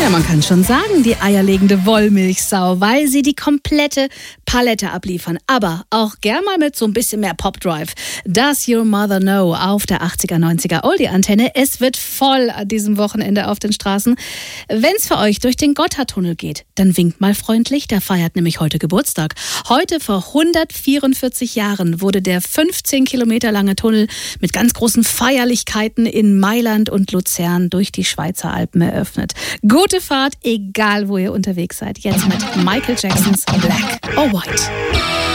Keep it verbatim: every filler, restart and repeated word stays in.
Ja, man kann schon sagen, die eierlegende Wollmilchsau, weil sie die komplette Palette abliefern. Aber auch gern mal mit so ein bisschen mehr Pop-Drive. Does Your Mother Know auf der achtziger, neunziger Oldie-Antenne. Es wird voll an diesem Wochenende auf den Straßen. Wenn's für euch durch den Gotthardtunnel geht, dann winkt mal freundlich. Der feiert nämlich heute Geburtstag. Heute vor hundertvierundvierzig Jahren wurde der fünfzehn Kilometer lange Tunnel mit ganz großen Feierlichkeiten in Mailand und Luzern durch die Schweizer Alpen eröffnet. Gute Fahrt, egal wo ihr unterwegs seid. Jetzt mit Michael Jacksons Black or White.